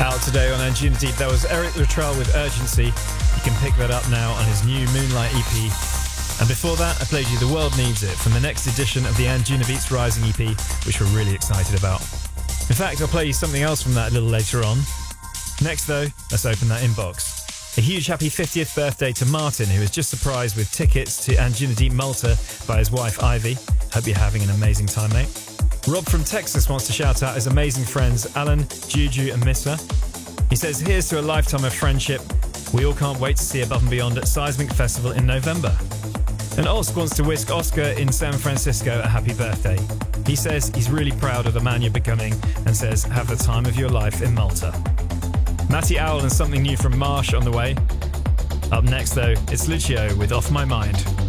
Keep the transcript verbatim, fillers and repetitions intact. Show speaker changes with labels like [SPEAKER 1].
[SPEAKER 1] Out today on Anjuna Deep, that was Eric Luttrell with Urgency. You can pick that up now on his new Moonlight E P. And before that, I played you The World Needs It from the next edition of the Anjunabeats Rising E P, which we're really excited about. In fact, I'll play you something else from that a little later on. Next though, let's open that inbox. A huge happy fiftieth birthday to Martin, who was just surprised with tickets to Anjuna Deep Malta by his wife Ivy. Hope you're having an amazing time, mate. Rob from Texas wants to shout out his amazing friends Alan, Juju and Missa. He says, here's to a lifetime of friendship. We all can't wait to see Above and Beyond at Seismic Festival in November. And Osk wants to wish Oscar in San Francisco a happy birthday. He says he's really proud of the man you're becoming and says, have the time of your life in Malta. Matty Owl and something new from Marsh on the way. Up next though, it's Lucio with Off My Mind.